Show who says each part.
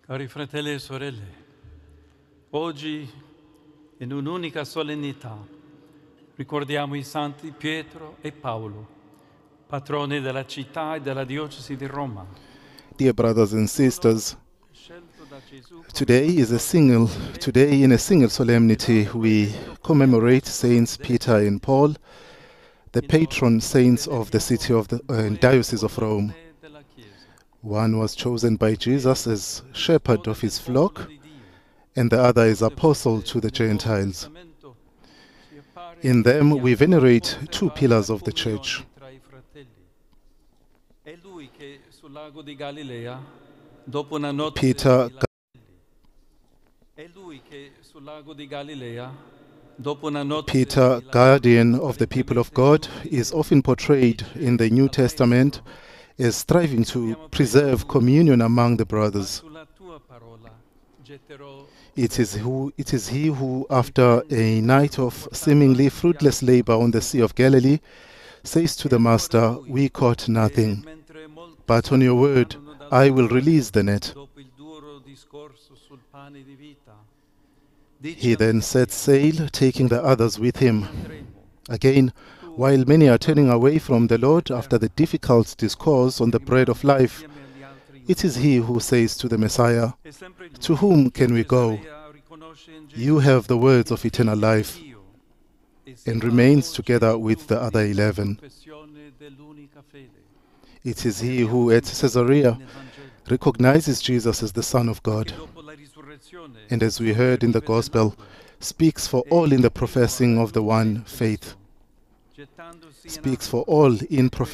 Speaker 1: Cari fratelli e sorelle, oggi in un'unica solennità ricordiamo i santi Pietro e Paolo, patroni della città e della diocesi di Roma.
Speaker 2: Dear brothers and sisters,
Speaker 1: Scelto da Gesù
Speaker 2: today in a single solemnity we commemorate Saints Peter and Paul, the patron saints of the city of the Diocese of Rome.
Speaker 1: della Chiesa.
Speaker 2: One was chosen by Jesus as shepherd of his flock, and the other is apostle to the Gentiles. In them we venerate two pillars of the Church.
Speaker 1: È lui che sul lago di Galilea, dopo una notte
Speaker 2: Peter,
Speaker 1: È lui che sul lago di Galilea, dopo una notte
Speaker 2: Peter, guardian of the people of God, is often portrayed in the New Testament as striving to preserve communion among the brothers.
Speaker 1: sulla tua parola getterò
Speaker 2: It is he who, after a night of seemingly fruitless labor on the Sea of Galilee, says to the Master, "We caught nothing,
Speaker 1: mentre molti
Speaker 2: but on your word I will release the net."
Speaker 1: dopo il duro discorso sul pane di vita.
Speaker 2: He then sets sail, taking the others with him.
Speaker 1: Andremo.
Speaker 2: Again, while many are turning away from the Lord after the difficult discourse on the bread of life,
Speaker 1: Insieme agli altri
Speaker 2: it is he who says to the Messiah,
Speaker 1: è sempre lui.
Speaker 2: "To whom can we go?
Speaker 1: Isaia riconosce in Gesù
Speaker 2: You have the words of eternal life,"
Speaker 1: Dio e
Speaker 2: and
Speaker 1: si
Speaker 2: remains
Speaker 1: fa
Speaker 2: together
Speaker 1: voce
Speaker 2: with the
Speaker 1: di
Speaker 2: other 11.
Speaker 1: confessione dell'unica fede.
Speaker 2: It is he who at Caesarea
Speaker 1: Nel Vangelo.
Speaker 2: recognizes Jesus as the Son of God,
Speaker 1: Dopo la risurrezione,
Speaker 2: and as we heard in the Gospel, speaks for all in the professing of the one faith,
Speaker 1: gettandosi in
Speaker 2: speaks for all in